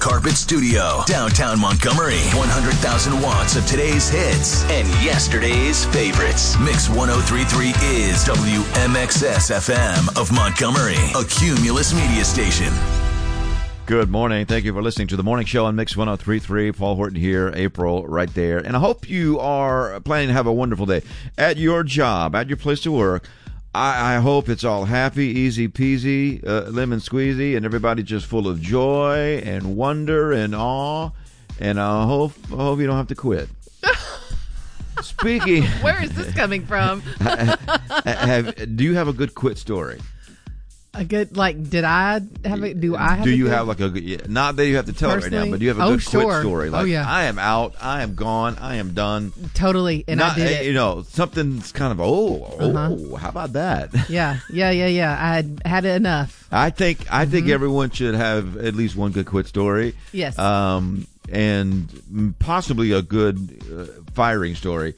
Carpet Studio, downtown Montgomery. 100,000 watts of today's hits and yesterday's favorites. Mix 103.3 is WMXS FM of Montgomery, a Cumulus media station. Good morning. Thank you for listening to the morning show on Mix 103.3. Paul Horton here, April right there. And I hope you are planning to have a wonderful day at your job, at your place to work. I hope it's all happy, easy peasy, lemon squeezy, and everybody just full of joy and wonder and awe. And I hope you don't have to quit. Speaking, where is this coming from? Do you have a good quit story? A good, like, did I have it? Do I have? Do you have like a good? Not that you have to tell it right now, but do you have a good quit story? Like, yeah. I am out, I am gone, I am done. Totally, and I did it. You know, something's kind of how about that? Yeah. I had enough. I think everyone should have at least one good quit story. Yes. And possibly a good firing story.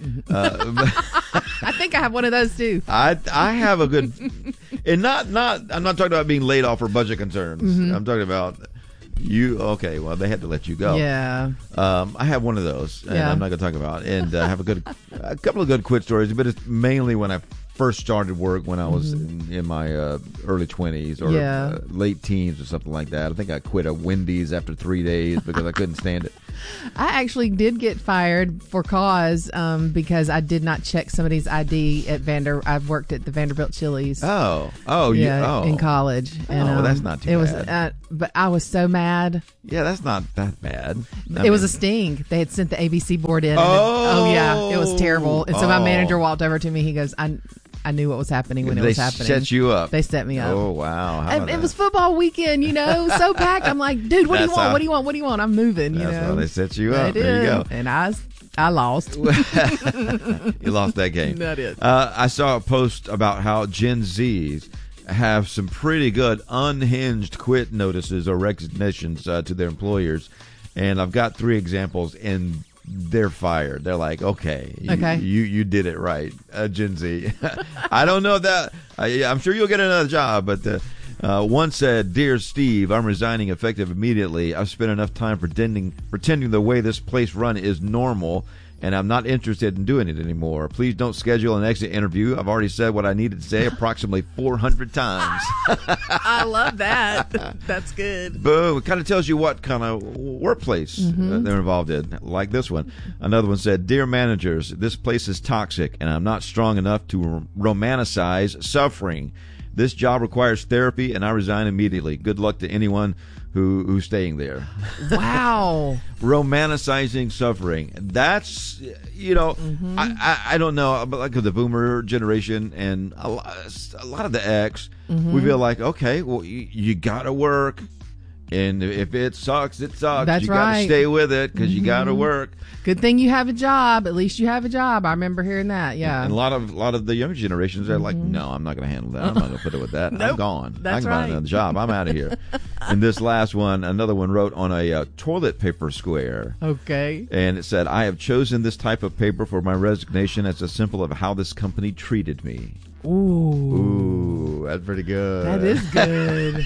I think I have one of those too. I have a good, and not. I'm not talking about being laid off for budget concerns. Mm-hmm. I'm talking about you. Okay, well they had to let you go. Yeah. I have one of those, and I'm not going to talk about. And I have a couple of good quit stories, but it's mainly when I first started work when I was in my early 20s or late teens or something like that. I think I quit at Wendy's after 3 days because I couldn't stand it. I actually did get fired for cause because I did not check somebody's ID at I've worked at the Vanderbilt Chili's. In college. And, that's not too bad. But I was so mad. Yeah, that's not that bad. It was a sting. They had sent the ABC board in. It was terrible. And so my manager walked over to me. He goes, I knew what was happening when it was happening. They set you up. They set me up. Oh, wow. It was football weekend, so packed. I'm like, dude, what do you want? What do you want? What do you want? I'm moving, That's how they set you up. There you go. And I lost. You lost that game. That is. I saw a post about how Gen Zs have some pretty good unhinged quit notices or resignations to their employers. And I've got 3 examples, and they're fired. They're like, okay, you did it right, Gen Z. I don't know that. I'm sure you'll get another job, but one said, "Dear Steve, I'm resigning effective immediately. I've spent enough time pretending the way this place run is normal, and I'm not interested in doing it anymore. Please don't schedule an exit interview. I've already said what I needed to say approximately 400 times. I love that. That's good. Boom. It kind of tells you what kind of workplace they're involved in, like this one. Another one said, "Dear managers, this place is toxic, and I'm not strong enough to romanticize suffering. This job requires therapy, and I resign immediately. Good luck to anyone who's staying there." Wow. Romanticizing suffering. That's, I don't know, but like the boomer generation and a lot of the X, we feel like, okay, well, you got to work. And if it sucks, it sucks. That's you got to stay with it because you got to work. Good thing you have a job. At least you have a job. I remember hearing that. Yeah. And a lot of the younger generations are like, no, I'm not going to handle that. I'm not going to put it with that. Nope. I'm gone. That's I can right. find another job. I'm out of here. And this last one, another one wrote on a toilet paper square. Okay. And it said, "I have chosen this type of paper for my resignation as a symbol of how this company treated me." Ooh, that's pretty good. That is good.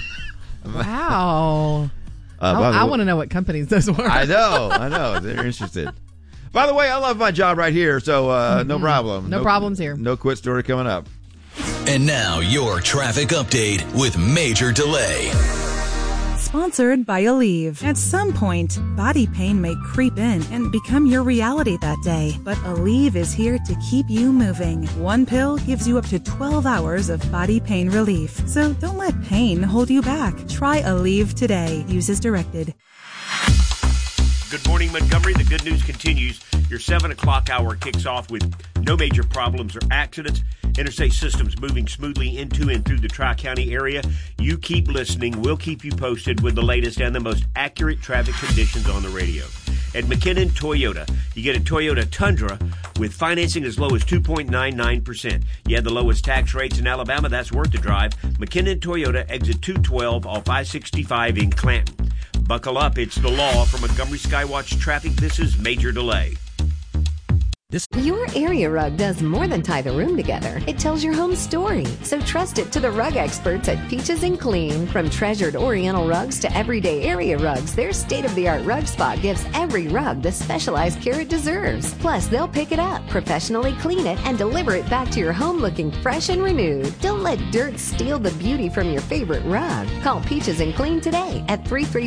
Wow. I want to know what companies those were. I know. They're interested. By the way, I love my job right here, so no problem. No problems here. No quit story coming up. And now your traffic update with Major Delay. Sponsored by Aleve. At some point, body pain may creep in and become your reality that day. But Aleve is here to keep you moving. One pill gives you up to 12 hours of body pain relief. So don't let pain hold you back. Try Aleve today. Use as directed. Good morning, Montgomery. The good news continues. Your 7 o'clock hour kicks off with no major problems or accidents. Interstate systems moving smoothly into and through the Tri-County area. You keep listening. We'll keep you posted with the latest and the most accurate traffic conditions on the radio. At McKinnon Toyota, you get a Toyota Tundra with financing as low as 2.99%. You have the lowest tax rates in Alabama. That's worth the drive. McKinnon Toyota, exit 212 off I-65 in Clanton. Buckle up. It's the law. For Montgomery Skywatch Traffic, this is Major Delay. Your area rug does more than tie the room together. It tells your home's story. So trust it to the rug experts at Peaches and Clean. From treasured Oriental rugs to everyday area rugs, their state-of-the-art rug spot gives every rug the specialized care it deserves. Plus, they'll pick it up, professionally clean it, and deliver it back to your home looking fresh and renewed. Don't let dirt steal the beauty from your favorite rug. Call Peaches and Clean today at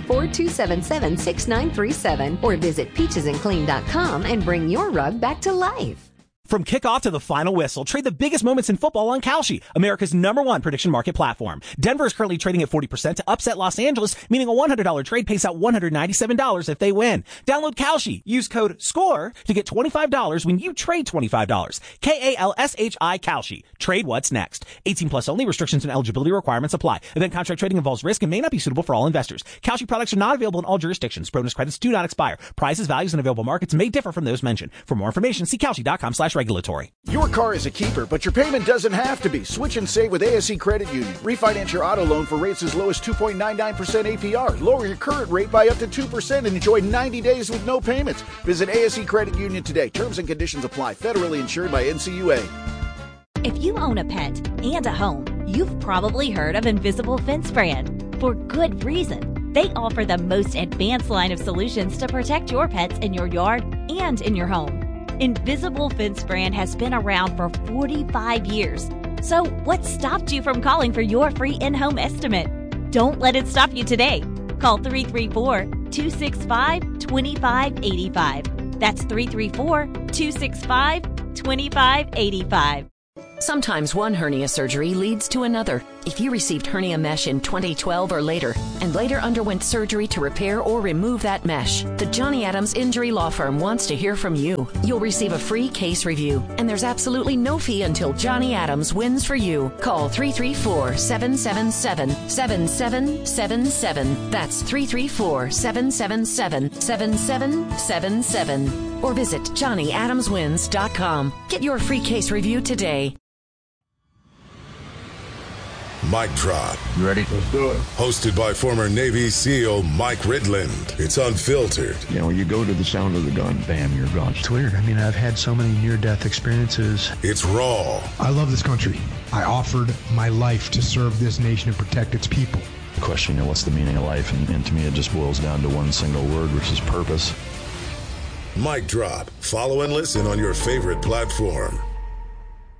334-277-6937 or visit peachesandclean.com and bring your rug back to life. From kickoff to the final whistle, trade the biggest moments in football on Kalshi, America's #1 prediction market platform. Denver is currently trading at 40% to upset Los Angeles, meaning a $100 trade pays out $197 if they win. Download Kalshi. Use code SCORE to get $25 when you trade $25. KALSHI Kalshi. Trade what's next. 18 plus only. Restrictions and eligibility requirements apply. Event contract trading involves risk and may not be suitable for all investors. Kalshi products are not available in all jurisdictions. Bonus credits do not expire. Prices, values, and available markets may differ from those mentioned. For more information, see Kalshi.com/regulatory. Your car is a keeper, but your payment doesn't have to be. Switch and save with ASE Credit Union. Refinance your auto loan for rates as low as 2.99% APR. Lower your current rate by up to 2% and enjoy 90 days with no payments. Visit ASE Credit Union today. Terms and conditions apply. Federally insured by NCUA. If you own a pet and a home, you've probably heard of Invisible Fence brand. For good reason. They offer the most advanced line of solutions to protect your pets in your yard and in your home. Invisible Fence brand has been around for 45 years. So what stopped you from calling for your free in-home estimate? Don't let it stop you today. Call 334-265-2585. That's 334-265-2585. Sometimes one hernia surgery leads to another. If you received hernia mesh in 2012 or later, and later underwent surgery to repair or remove that mesh, the Johnny Adams Injury Law Firm wants to hear from you. You'll receive a free case review, and there's absolutely no fee until Johnny Adams wins for you. Call 334-777-7777. That's 334-777-7777. Or visit JohnnyAdamsWins.com. Get your free case review today. Mic Drop. You ready? Let's do it. Hosted by former Navy SEAL Mike Ridland. It's unfiltered. You know, you go to the sound of the gun, bam, you're gone. It's weird. I mean, I've had so many near-death experiences. It's raw. I love this country. I offered my life to serve this nation and protect its people. The question, you know, what's the meaning of life? And to me, it just boils down to one single word, which is purpose. Mic Drop. Follow and listen on your favorite platform.